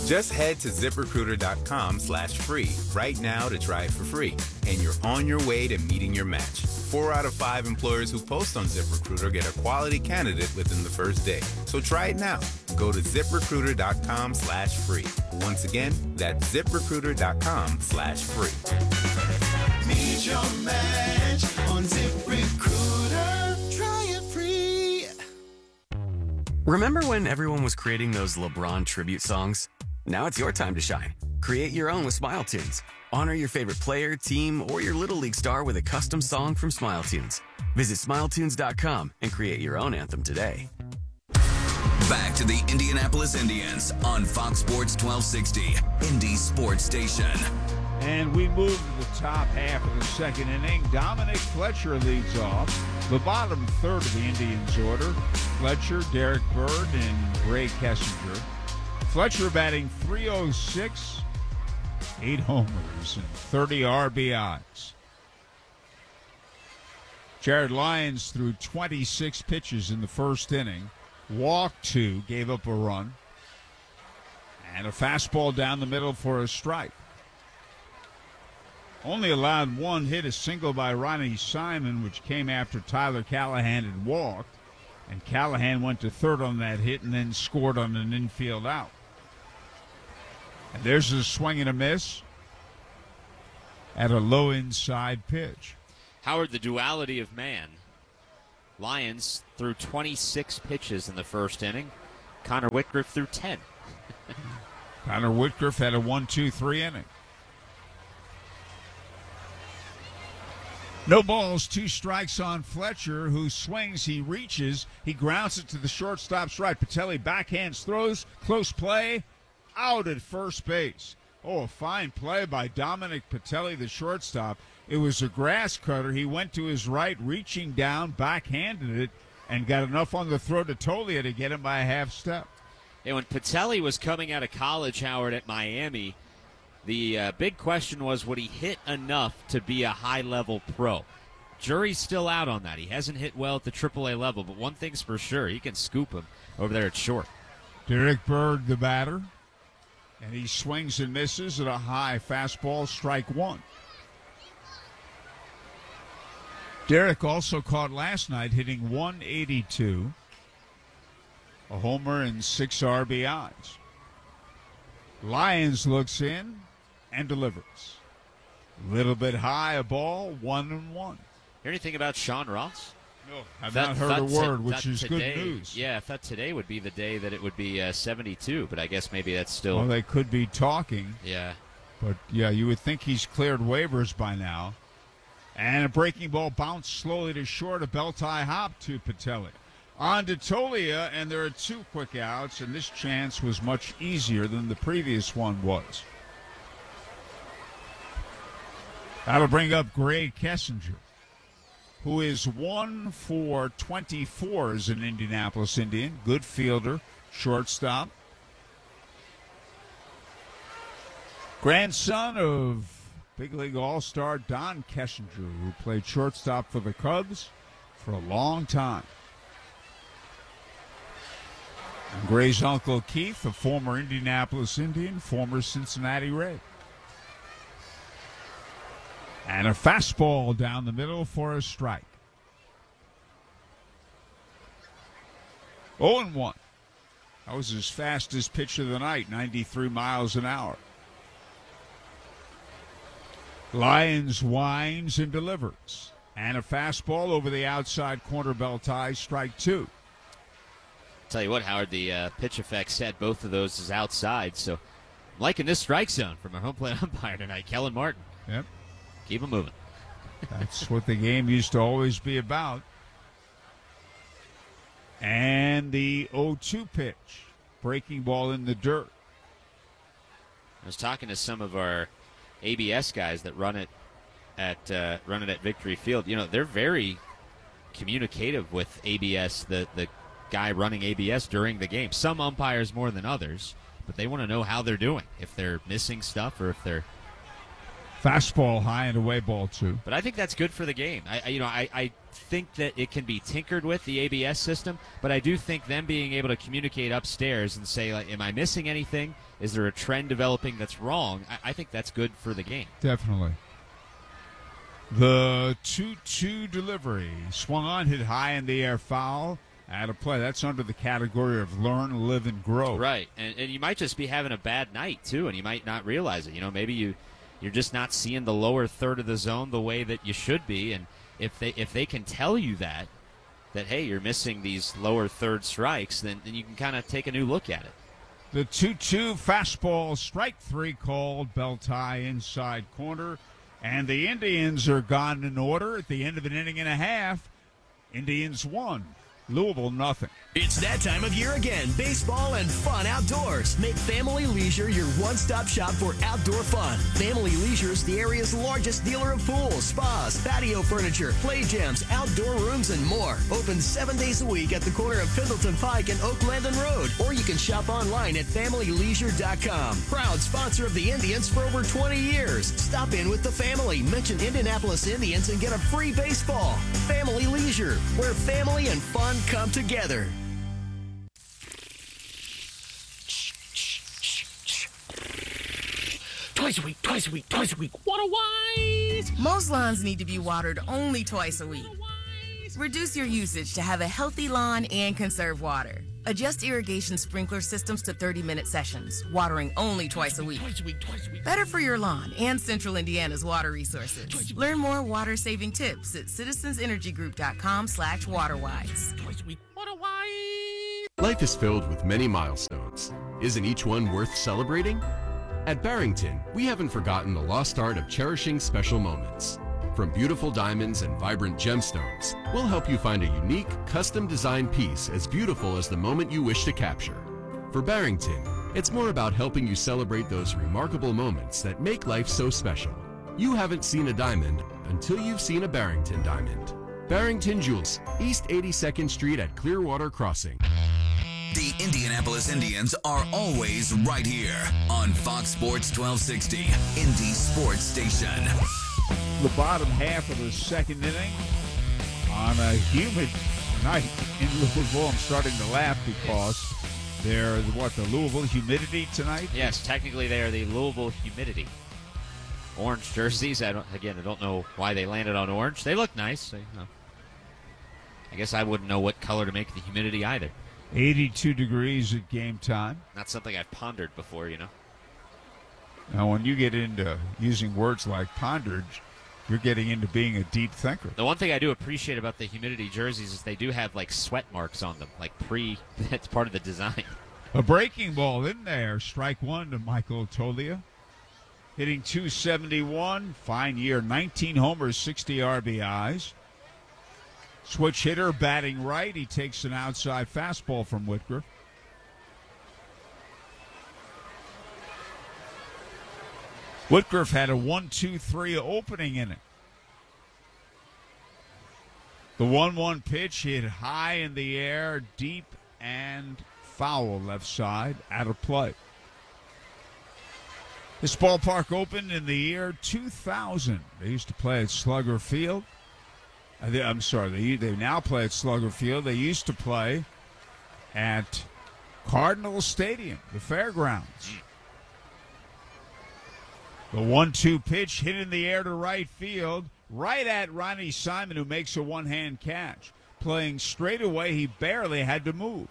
Just head to ZipRecruiter.com/free right now to try it for free, and you're on your way to meeting your match. 4 out of 5 employers who post on ZipRecruiter get a quality candidate within the first day. So try it now. Go to ZipRecruiter.com/free. Once again, that's ZipRecruiter.com/free. Meet your match on ZipRecruiter. Try it free. Remember when everyone was creating those LeBron tribute songs? Now it's your time to shine. Create your own with Smile Tunes. Honor your favorite player, team, or your Little League star with a custom song from Smile Tunes. Visit SmileTunes.com and create your own anthem today. Back to the Indianapolis Indians on Fox Sports 1260, Indy Sports Station. And we move to the top half of the second inning. Dominic Fletcher leads off. The bottom third of the Indians order: Fletcher, Derek Bird, and Ray Kessinger. Fletcher batting .306, 8 homers, and 30 RBIs. Jared Lyons threw 26 pitches in the first inning. Walked 2, gave up a run, and a fastball down the middle for a strike. Only allowed 1 hit, a single by Ronnie Simon, which came after Tyler Callahan had walked, and Callahan went to third on that hit and then scored on an infield out. And there's a swing and a miss at a low inside pitch. Howard, the duality of man. Lions threw 26 pitches in the first inning. Connor Whitgriff threw 10. Connor Whitgriff had a 1-2-3 inning. No balls, 2 strikes on Fletcher, who swings, he reaches, he grounds it to the shortstop's right. Patelli backhands, throws, close play, out at first base. Oh, a fine play by Dominic Patelli, the shortstop. It was a grass cutter. He went to his right, reaching down, backhanded it, and got enough on the throw to Tolia to get him by a half step. And when Patelli was coming out of college, Howard, at Miami, the big question was, would he hit enough to be a high-level pro? Jury's still out on that. He hasn't hit well at the AAA level, but one thing's for sure, he can scoop him over there at short. Derek Bird, the batter, and he swings and misses at a high fastball, strike 1. Derek also caught last night, hitting .182, a homer and 6 RBIs. Lyons looks in and delivers. A little bit high, a ball, 1-1. Hear anything about Sean Ross? No, I've not heard a word, which is today, good news. Yeah, I thought today would be the day that it would be 72, but I guess maybe that's still... Well, they could be talking. Yeah. But, yeah, you would think he's cleared waivers by now. And a breaking ball bounced slowly to short, a belt-high hop to Patelli. On to Tolia, and there are 2 quick outs, and this chance was much easier than the previous one was. That'll bring up Gray Kessinger, who is 1 for 24 as an Indianapolis Indian. Good fielder, shortstop. Grandson of Big League All-Star Don Kessinger, who played shortstop for the Cubs for a long time. And Gray's uncle Keith, a former Indianapolis Indian, former Cincinnati Red. And a fastball down the middle for a strike. 0-1. That was his fastest pitch of the night, 93 miles an hour. Lyons winds and delivers. And a fastball over the outside corner, belt high, strike 2. Tell you what, Howard, the pitch effect said both of those is outside, so I'm liking this strike zone from our home plate umpire tonight, Kellen Martin. Yep. Keep him moving. That's what the game used to always be about. And the 0-2 pitch. Breaking ball in the dirt. I was talking to some of our ABS guys that run it at Victory Field. You know, they're very communicative with ABS, the guy running ABS during the game. Some umpires more than others, but they want to know how they're doing, if they're missing stuff or if they're Fastball high and away, ball 2. But I think that's good for the game. I think that it can be tinkered with, the ABS system, but I do think them being able to communicate upstairs and say, like, am I missing anything? Is there a trend developing that's wrong? I think that's good for the game. Definitely. The 2-2 delivery. Swung on, hit high in the air, foul. Out of play. That's under the category of learn, live, and grow. Right. And you might just be having a bad night, too, and you might not realize it. Maybe you're just not seeing the lower third of the zone the way that you should be, and if they can tell you that hey, you're missing these lower third strikes, then you can kind of take a new look at it. The 2-2 fastball, strike 3 called, belt high inside corner, and the Indians are gone in order at the end of an inning and a half. Indians 1, Louisville nothing. It's that time of year again. Baseball and fun outdoors. Make Family Leisure your one-stop shop for outdoor fun. Family Leisure is the area's largest dealer of pools, spas, patio furniture, play gyms, outdoor rooms, and more. Open 7 days a week at the corner of Pendleton Pike and Oak Landon Road. Or you can shop online at FamilyLeisure.com. Proud sponsor of the Indians for over 20 years. Stop in with the family. Mention Indianapolis Indians and get a free baseball. Family Leisure, where family and fun come together. Twice a week. Water wise. Most lawns need to be watered only twice a week. Reduce your usage to have a healthy lawn and conserve water. Adjust irrigation sprinkler systems to 30-minute sessions, watering only twice a week. Better for your lawn and Central Indiana's water resources. Learn more water-saving tips at citizensenergygroup.com/waterwise. Life is filled with many milestones. Isn't each one worth celebrating? At Barrington, we haven't forgotten the lost art of cherishing special moments. From beautiful diamonds and vibrant gemstones, we'll help you find a unique, custom-designed piece as beautiful as the moment you wish to capture. For Barrington, it's more about helping you celebrate those remarkable moments that make life so special. You haven't seen a diamond until you've seen a Barrington diamond. Barrington Jewels, East 82nd Street at Clearwater Crossing. The Indianapolis Indians are always right here on Fox Sports 1260, Indy Sports Station. The bottom half of the second inning on a humid night in Louisville. I'm starting to laugh because they're, the Louisville humidity tonight? Yes, technically they are the Louisville humidity. Orange jerseys. I don't know why they landed on orange. They look nice. I guess I wouldn't know what color to make the humidity either. 82 degrees at game time. Not something I've pondered before, Now, when you get into using words like pondered, you're getting into being a deep thinker. The one thing I do appreciate about the humidity jerseys is they do have, sweat marks on them, that's part of the design. A breaking ball in there. Strike 1 to Michael Tolia. Hitting .271. Fine year. 19 homers, 60 RBIs. Switch hitter batting right. He takes an outside fastball from Whitgrove. Whitgrove had a 1-2-3 opening in it. The 1-1 pitch hit high in the air, deep and foul left side, out of play. This ballpark opened in the year 2000. They used to play at Slugger Field. I'm sorry, they now play at Slugger Field. They used to play at Cardinal Stadium, the fairgrounds. The 1-2 pitch hit in the air to right field, right at Ronnie Simon, who makes a one-hand catch. Playing straight away, he barely had to move.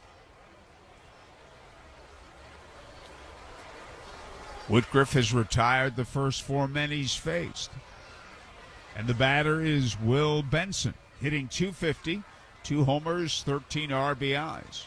Whitgrove has retired the first 4 men he's faced. And the batter is Will Benson, hitting .250, 2 homers, 13 RBIs.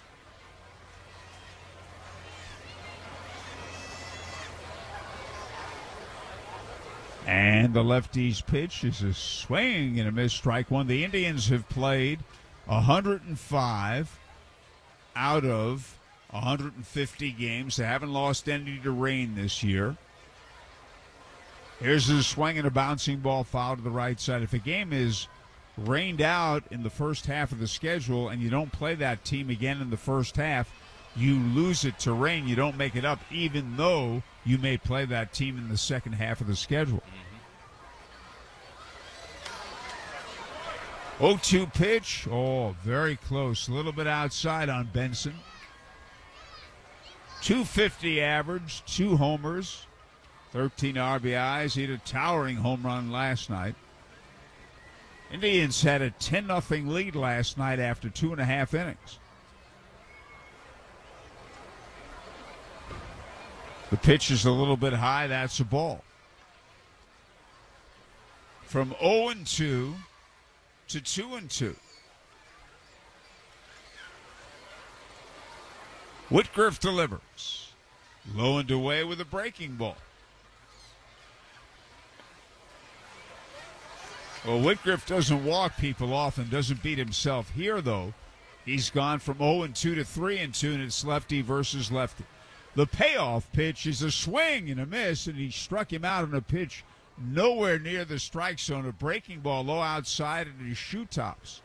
And the lefty's pitch is a swing and a miss, strike 1. The Indians have played 105 out of 150 games. They haven't lost any to rain this year. Here's a swing and a bouncing ball foul to the right side. If a game is rained out in the first half of the schedule and you don't play that team again in the first half, you lose it to rain. You don't make it up, even though you may play that team in the second half of the schedule. Mm-hmm. 0-2 pitch. Oh, very close. A little bit outside on Benson. 250 average, 2 homers, 13 RBIs. He had a towering home run last night. Indians had a 10-0 lead last night after 2.5 innings. The pitch is a little bit high. That's a ball. From 0-2 to 2-2. Whitgriff delivers. Low and away with a breaking ball. Well, Whitgriff doesn't walk people often, doesn't beat himself. Here, though, he's gone from 0-2 to 3-2, and it's lefty versus lefty. The payoff pitch is a swing and a miss, and he struck him out on a pitch nowhere near the strike zone. A breaking ball low outside and his shoe tops.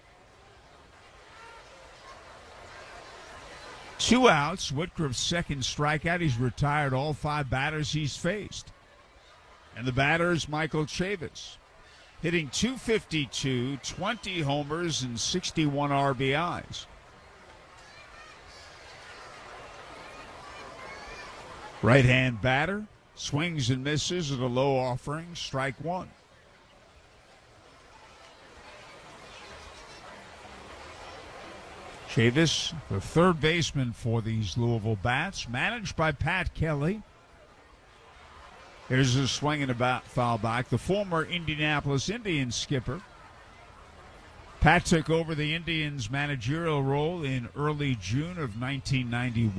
2 outs. Whitgriff's second strikeout. He's retired all 5 batters he's faced. And the batter is Michael Chavis, hitting .252, 20 homers, and 61 RBIs. Right-hand batter, swings and misses at a low offering, strike 1. Chavis, the third baseman for these Louisville Bats, managed by Pat Kelly. Here's a swing and a foul back. The former Indianapolis Indians skipper. Pat took over the Indians' managerial role in early June of 1991.